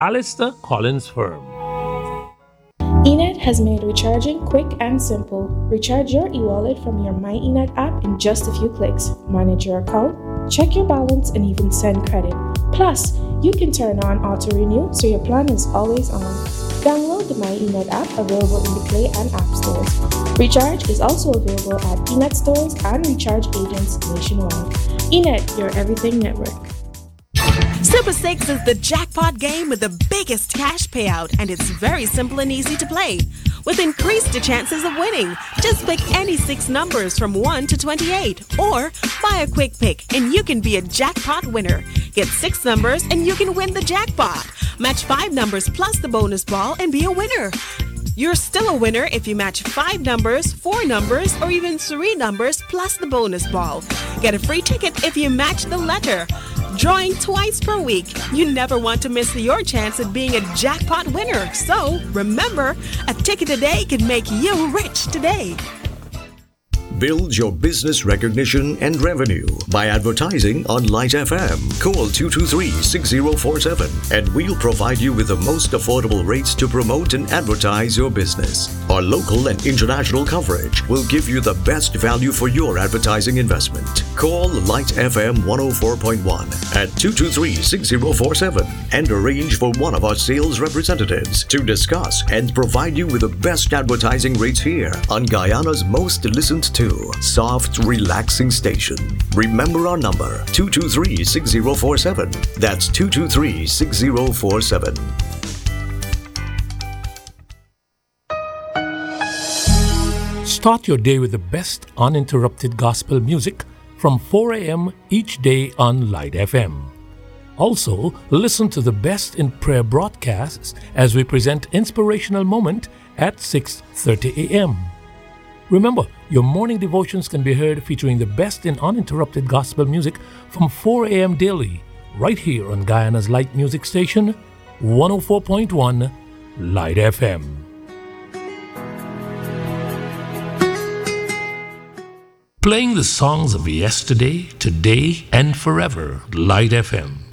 Alistair Collins Firm. eNet has made recharging quick and simple. Recharge your e-wallet from your My eNet app in just a few clicks. Manage your account, check your balance, and even send credit. Plus, you can turn on auto renew so your plan is always on. Download the My eNet app available in the Play and App stores. Recharge is also available at eNet stores and recharge agents nationwide. eNet, your everything network. Super 6 is the jackpot game with the biggest cash payout, and it's very simple and easy to play. With increased chances of winning, just pick any 6 numbers from 1 to 28, or buy a quick pick and you can be a jackpot winner. Get 6 numbers and you can win the jackpot. Match 5 numbers plus the bonus ball and be a winner. You're still a winner if you match 5 numbers, 4 numbers, or even 3 numbers plus the bonus ball. Get a free ticket if you match the letter. Drawing twice per week. You never want to miss your chance at being a jackpot winner. So remember, a ticket today can make you rich today. Build your business recognition and revenue by advertising on Light FM. Call 223-6047 and we'll provide you with the most affordable rates to promote and advertise your business. Our local and international coverage will give you the best value for your advertising investment. Call Light FM 104.1 at 223-6047 and arrange for one of our sales representatives to discuss and provide you with the best advertising rates here on Guyana's most listened to soft, relaxing station. Remember our number, 223-6047. That's 223-6047. Start your day with the best uninterrupted gospel music from 4 a.m. each day on Light FM. Also, listen to the best in prayer broadcasts as we present Inspirational Moment at 6:30 a.m. Remember, your morning devotions can be heard featuring the best in uninterrupted gospel music from 4 a.m. daily, right here on Guyana's Light Music Station, 104.1 Light FM. Playing the songs of yesterday, today, and forever, Light FM.